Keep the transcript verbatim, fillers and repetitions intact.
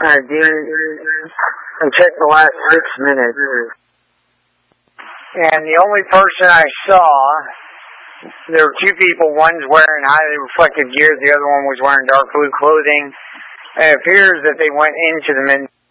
Alright, dude, and check the last six minutes. And the only person I saw, there were two people. One's wearing highly reflective gear. The other one was wearing dark blue clothing. It appears that they went into the men's